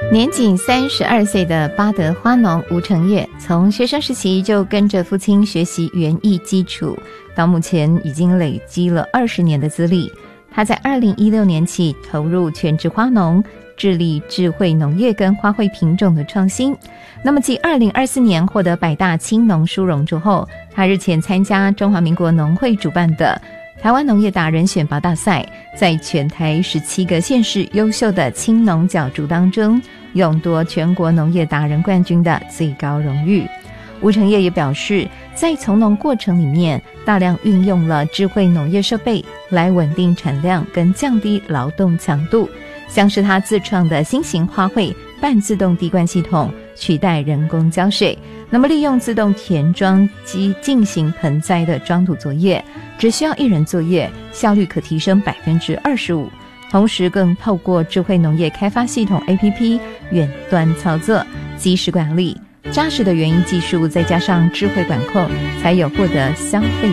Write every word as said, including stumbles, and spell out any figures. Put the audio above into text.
年仅三十二岁的八德花农吴成业，从学生时期就跟着父亲学习园艺基础，到目前已经累积了二十年的资历。他在二零一六年起投入全职花农，致力智慧农业跟花卉品种的创新。那么继二零二四年获得百大青农殊荣之后，他日前参加中华民国农会主办的台湾农业达人选拔大赛，在全台十七个县市优秀的青农角逐当中，勇夺全国农业达人冠军的最高荣誉。吴成业也表示，在从农过程里面大量运用了智慧农业设备来稳定产量跟降低劳动强度，像是他自创的新型花卉半自动滴灌系统，取代人工浇水，那么利用自动填装机进行盆栽的装土作业，只需要一人作业，效率可提升百分之二十五。同时更透过智慧农业开发系统 A P P 远端操作，及时管理，扎实的园艺技术再加上智慧管控，才有获得消费